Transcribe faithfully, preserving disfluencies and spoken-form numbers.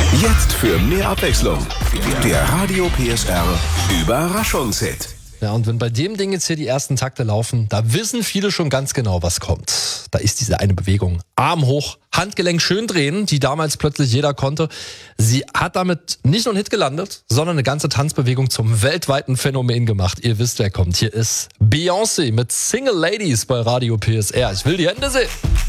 Jetzt für mehr Abwechslung. Der Radio P S R Überraschungshit. Ja, und wenn bei dem Ding jetzt hier die ersten Takte laufen, da wissen viele schon ganz genau, was kommt. Da ist diese eine Bewegung. Arm hoch, Handgelenk schön drehen, die damals plötzlich jeder konnte. Sie hat damit nicht nur einen Hit gelandet, sondern eine ganze Tanzbewegung zum weltweiten Phänomen gemacht. Ihr wisst, wer kommt. Hier ist Beyoncé mit Single Ladies bei Radio P S R. Ich will die Hände sehen.